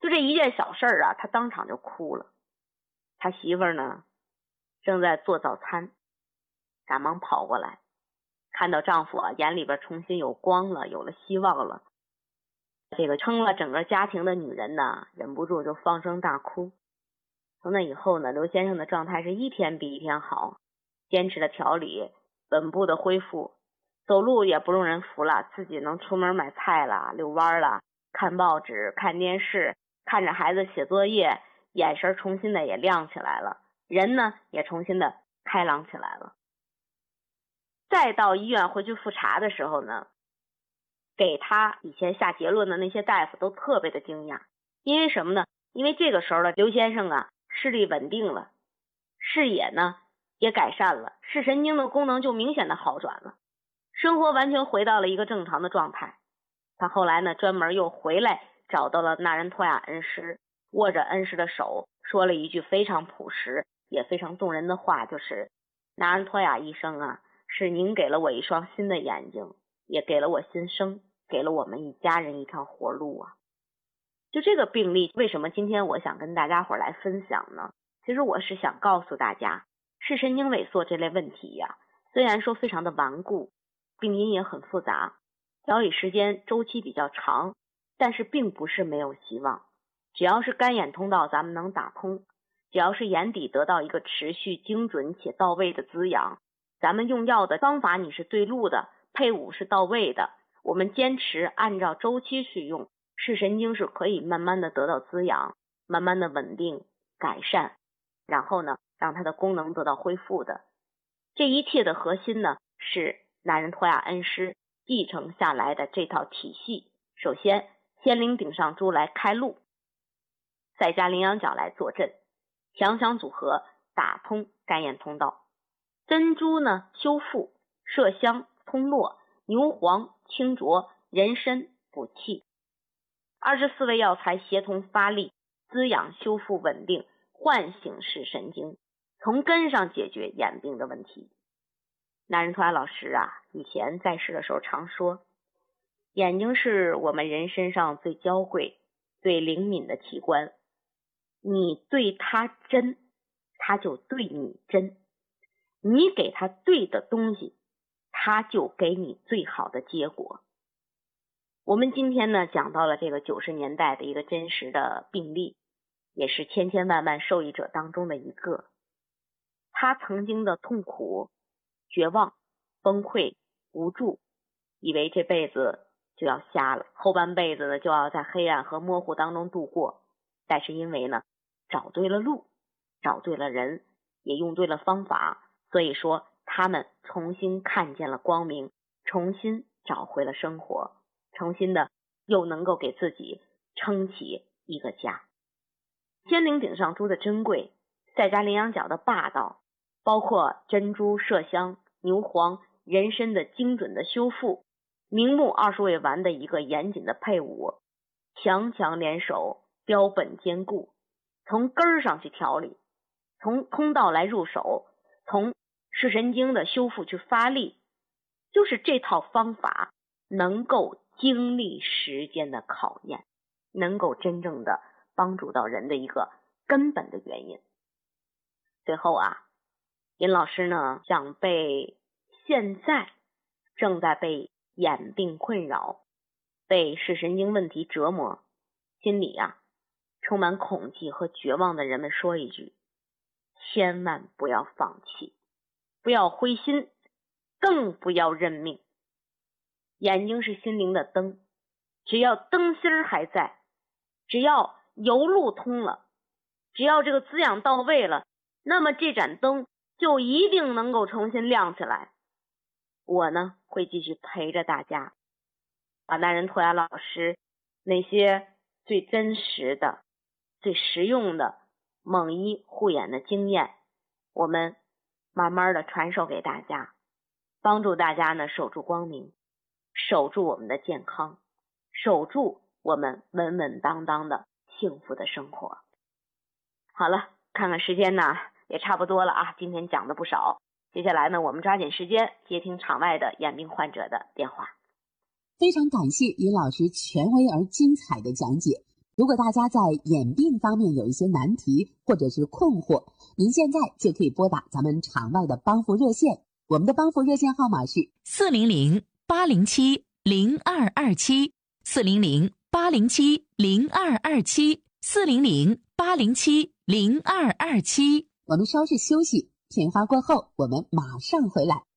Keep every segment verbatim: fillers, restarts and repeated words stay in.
就这一件小事儿啊，他当场就哭了。他媳妇儿呢正在做早餐，赶忙跑过来，看到丈夫啊眼里边重新有光了，有了希望了，这个撑了整个家庭的女人呢忍不住就放声大哭。从那以后呢，刘先生的状态是一天比一天好，坚持的调理，稳步的恢复，走路也不用人扶了，自己能出门买菜了，遛弯了，看报纸，看电视，看着孩子写作业，眼神重新的也亮起来了，人呢也重新的开朗起来了。再到医院回去复查的时候呢，给他以前下结论的那些大夫都特别的惊讶。因为什么呢？因为这个时候的刘先生啊视力稳定了，视野呢也改善了，视神经的功能就明显的好转了，生活完全回到了一个正常的状态。他后来呢专门又回来找到了纳仁托亚恩师，握着恩师的手说了一句非常朴实也非常动人的话，就是纳仁托亚医生啊，是您给了我一双新的眼睛，也给了我新生，给了我们一家人一条活路啊。就这个病例，为什么今天我想跟大家伙来分享呢？其实我是想告诉大家，视神经萎缩这类问题呀、啊，虽然说非常的顽固，病因也很复杂，调理时间周期比较长，但是并不是没有希望。只要是干眼通道咱们能打通，只要是眼底得到一个持续精准且到位的滋养，咱们用药的方法你是对路的，配伍是到位的，我们坚持按照周期去用，视神经是可以慢慢的得到滋养，慢慢的稳定改善，然后呢让它的功能得到恢复的。这一切的核心呢是纳仁托亚恩师继承下来的这套体系。首先仙灵顶上珠来开路，再加羚羊角来坐镇，强强组合打通干眼通道，珍珠呢修复，麝香通络，牛黄清浊，人参补气，二十四味药材协同发力，滋养修复稳定，唤醒视神经，从根上解决眼病的问题。纳仁托亚老师啊以前在世的时候常说，眼睛是我们人身上最娇贵最灵敏的器官，你对它真，它就对你真，你给它对的东西，它就给你最好的结果。我们今天呢讲到了这个九十年代的一个真实的病例，也是千千万万受益者当中的一个。他曾经的痛苦、绝望、崩溃、无助，以为这辈子就要瞎了，后半辈子呢就要在黑暗和模糊当中度过。但是因为呢找对了路，找对了人，也用对了方法，所以说他们重新看见了光明，重新找回了生活，重新的又能够给自己撑起一个家。仙灵顶上珠的珍贵，再加羚羊角的霸道，包括珍珠、麝香、牛黄、人参的精准的修复，明目二十味丸的一个严谨的配伍，强强联手，标本兼顾，从根儿上去调理，从通道来入手，从视神经的修复去发力，就是这套方法能够经历时间的考验，能够真正的帮助到人的一个根本的原因。最后啊，尹老师呢想被现在正在被眼病困扰，被视神经问题折磨，心里啊充满恐惧和绝望的人们说一句，千万不要放弃，不要灰心，更不要认命。眼睛是心灵的灯，只要灯芯还在，只要油路通了，只要这个滋养到位了，那么这盏灯就一定能够重新亮起来。我呢会继续陪着大家，把纳仁托亚老师那些最真实的最实用的蒙医护眼的经验，我们慢慢的传授给大家，帮助大家呢守住光明，守住我们的健康，守住我们稳稳当当的幸福的生活。好了，看看时间呢也差不多了啊，今天讲的不少，接下来呢我们抓紧时间接听场外的眼病患者的电话。 非常感谢尹老师权威而精彩的讲解。 如果大家在眼病方面有一些难题或者是困惑，您现在就可以拨打咱们场外的帮扶热线，我们的帮扶热线号码是四零零八零七零二二七，四零零八零七零二二七，四零零八零七零二二七。 我们稍事休息，片花过后，我们马上回来。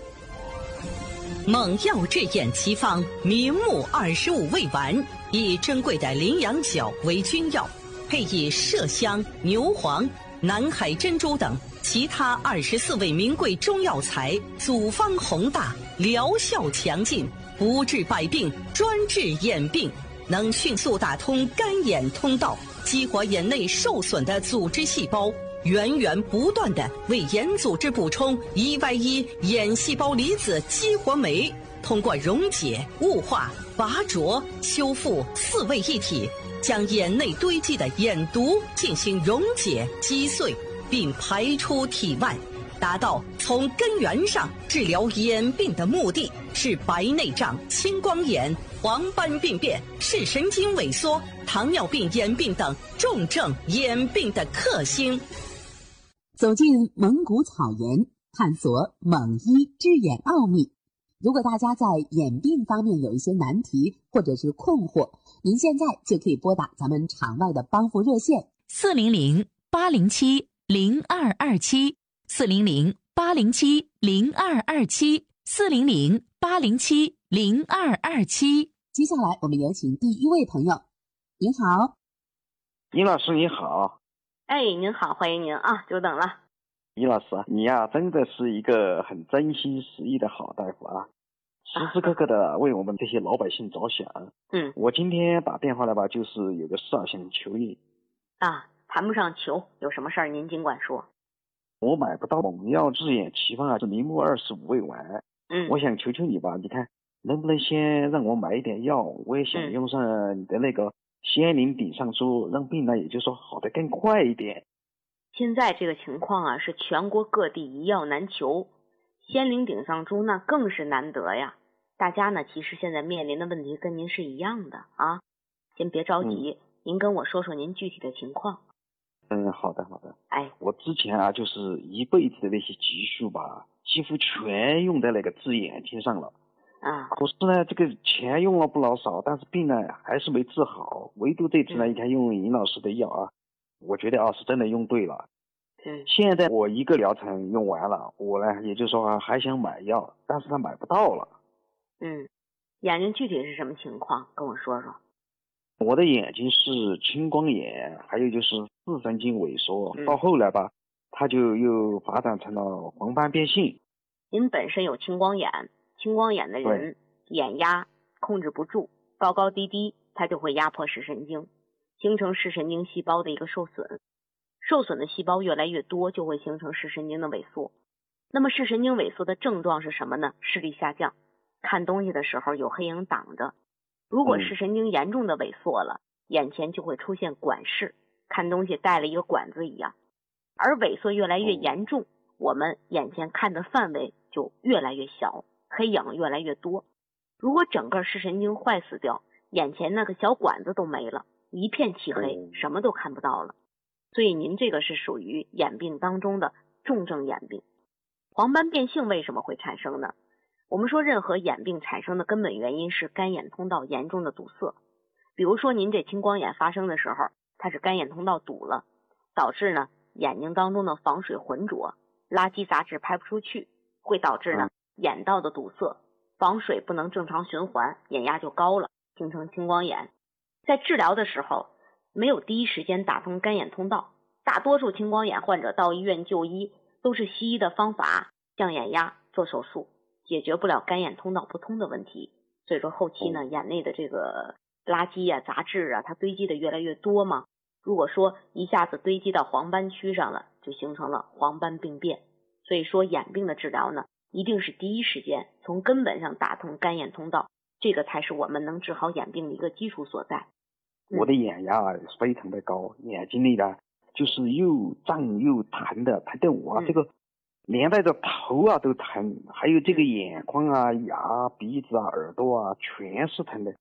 猛药治眼奇方明目二十五味丸，以珍贵的羚羊角为君药，配以麝香、牛黄、南海珍珠等其他二十四味名贵中药材，组方宏大，疗效强劲，不治百病，专治眼病，能迅速打通干眼通道，激活眼内受损的组织细胞，源源不断地为眼组织补充 E Y 一 眼细胞离子激活酶，通过溶解、雾化、拔灼、修复四位一体，将眼内堆积的眼毒进行溶解击碎，并排出体外，达到从根源上治疗眼病的目的，是白内障、青光眼、黄斑病变、视神经萎缩、糖尿病眼病等重症眼病的克星。 走进蒙古草原，探索蒙医治眼奥秘。如果大家在眼病方面有一些难题或者是困惑，您现在就可以拨打咱们场外的帮扶热线四零零八零七零二二七，四零零八零七零二二七，四零零八零七零二二七。 接下来我们有请第一位朋友。您好。 尹老师你好。 哎，您好，欢迎您啊，久等了。 尹老师，你呀、啊、真的是一个很真心实意的好大夫啊，时时刻刻的为我们这些老百姓着想。 嗯， 我今天打电话来吧，就是有个事儿想求你啊，谈不上求，有什么事儿您尽管说。 我买不到猛药治眼奇方啊，是明目二十五味丸。 嗯， 我想求求你吧，你看能不能先让我买一点药，我也想用上你的那个仙灵顶上珠，让病呢也就是说好的更快一点。 现在这个情况啊，是全国各地一药难求，仙灵顶上珠那更是难得呀。大家呢其实现在面临的问题跟您是一样的啊，先别着急、嗯、您跟我说说您具体的情况。 嗯，好的好的。 哎， 我之前啊就是一辈子的那些积蓄吧，几乎全用在那个治眼睛上了啊。 可是呢这个钱用了不老少，但是病呢还是没治好，唯独这次呢、嗯、你看用尹老师的药啊，我觉得啊是真的用对了。 嗯， 现在我一个疗程用完了，我呢也就是说还想买药，但是他买不到了。 嗯，眼睛具体是什么情况跟我说说。 我的眼睛是青光眼，还有就是视神经萎缩、 嗯、 到后来吧它就又发展成了黄斑变性。 您本身有青光眼，青光眼的人眼压控制不住，高高低低它就会压迫视神经，形成视神经细胞的一个受损，受损的细胞越来越多，就会形成视神经的萎缩。那么视神经萎缩的症状是什么呢？视力下降，看东西的时候有黑影挡着。如果视神经严重的萎缩了、嗯、眼前就会出现管视，看东西带了一个管子一样。而萎缩越来越严重、嗯、我们眼前看的范围就越来越小，黑影越来越多。如果整个视神经坏死掉，眼前那个小管子都没了，一片漆黑、嗯、什么都看不到了。所以您这个是属于眼病当中的重症眼病。黄斑变性为什么会产生呢？我们说任何眼病产生的根本原因是干眼通道严重的堵塞。比如说您这青光眼发生的时候，它是干眼通道堵了，导致呢眼睛当中的房水浑浊，垃圾杂质排不出去，会导致呢眼道的堵塞，房水不能正常循环，眼压就高了，形成青光眼。在治疗的时候没有第一时间打通干眼通道，大多数青光眼患者到医院就医都是西医的方法，降眼压做手术，解决不了干眼通道不通的问题。所以说后期呢眼内的这个垃圾啊杂质啊它堆积的越来越多嘛，如果说一下子堆积到黄斑区上了，就形成了黄斑病变。所以说眼病的治疗呢一定是第一时间从根本上打通干眼通道，这个才是我们能治好眼病的一个基础所在。 我的眼压非常的高，眼睛里的就是又胀又疼的，疼得我、啊嗯、这个连带着头啊都疼，还有这个眼眶啊、牙、鼻子啊、耳朵啊全是疼的。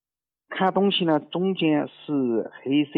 看东西呢，中间是黑色